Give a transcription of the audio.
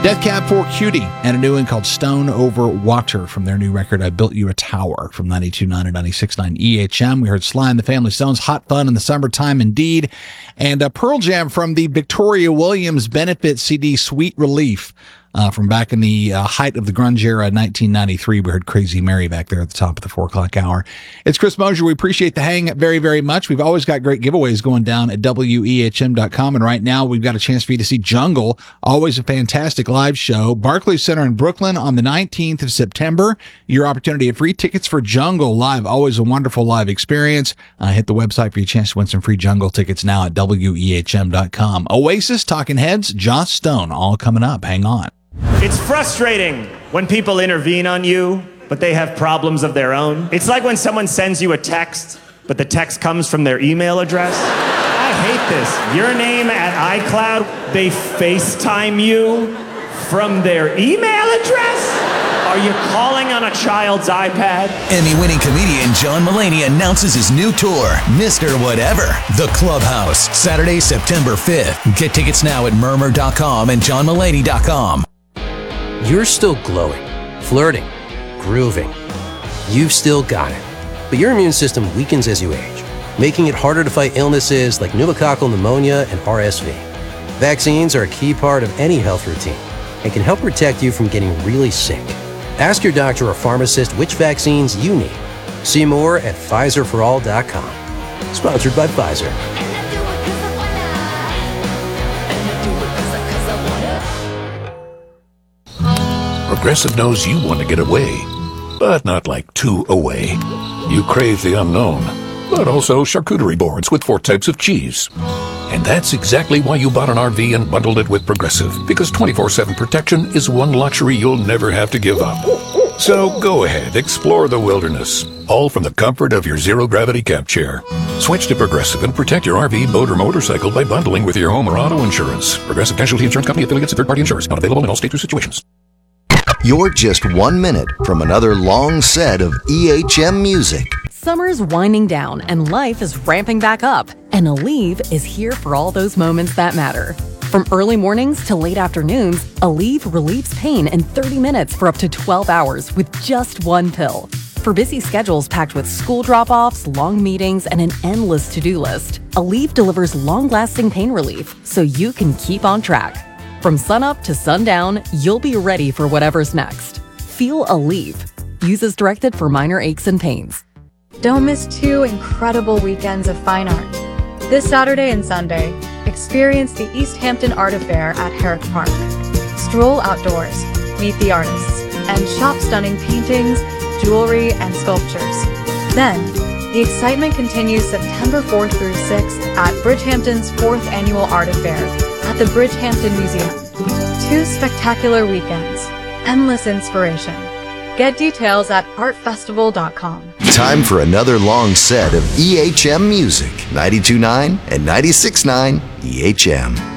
Death Cab for Cutie and a new one called Stone Over Water from their new record, I Built You a Tower, from 92.9 and 96.9 EHM. We heard Sly and the Family Stones, Hot Fun in the Summertime Indeed, and Pearl Jam from the Victoria Williams benefit CD, Sweet Relief. From back in the height of the grunge era, 1993. We heard Crazy Mary back there at the top of the 4 o'clock hour. It's Chris Mosier. We appreciate the hang very, very much. We've always got great giveaways going down at WEHM.com. And right now, we've got a chance for you to see Jungle. Always a fantastic live show. Barclays Center in Brooklyn on the 19th of September. Your opportunity of free tickets for Jungle live. Always a wonderful live experience. Hit the website for your chance to win some free Jungle tickets now at WEHM.com. Oasis, Talking Heads, Joss Stone, all coming up. Hang on. It's frustrating when people intervene on you, but they have problems of their own. It's like when someone sends you a text, but the text comes from their email address. I hate this. Your name at iCloud, they FaceTime you from their email address? Are you calling on a child's iPad? Emmy-winning comedian John Mulaney announces his new tour, Mr. Whatever, The Clubhouse, Saturday, September 5th. Get tickets now at murmur.com and johnmulaney.com. You're still glowing, flirting, grooving. You've still got it. But your immune system weakens as you age, making it harder to fight illnesses like pneumococcal pneumonia and RSV. Vaccines are a key part of any health routine and can help protect you from getting really sick. Ask your doctor or pharmacist which vaccines you need. See more at PfizerForAll.com. Sponsored by Pfizer. Progressive knows you want to get away, but not like too away. You crave the unknown, but also charcuterie boards with 4 types of cheese. And that's exactly why you bought an RV and bundled it with Progressive, because 24/7 protection is one luxury you'll never have to give up. So go ahead, explore the wilderness, all from the comfort of your zero-gravity camp chair. Switch to Progressive and protect your RV, boat, or motorcycle by bundling with your home or auto insurance. Progressive Casualty Insurance Company, affiliates, and third-party insurers. Not available in all states or situations. You're just 1 minute from another long set of EHM music. Summer's winding down and life is ramping back up. And Aleve is here for all those moments that matter. From early mornings to late afternoons, Aleve relieves pain in 30 minutes for up to 12 hours with just 1 pill. For busy schedules packed with school drop-offs, long meetings, and an endless to-do list, Aleve delivers long-lasting pain relief so you can keep on track. From sunup to sundown, you'll be ready for whatever's next. Feel Aleve. Use as directed for minor aches and pains. Don't miss 2 incredible weekends of fine art. This Saturday and Sunday, experience the East Hampton Art Affair at Herrick Park. Stroll outdoors, meet the artists, and shop stunning paintings, jewelry, and sculptures. Then, the excitement continues September 4th through 6th at Bridgehampton's 4th Annual Art Affair at the Bridgehampton Museum. 2 spectacular weekends, endless inspiration. Get details at artfestival.com. Time for another long set of EHM music. 92.9 and 96.9 EHM.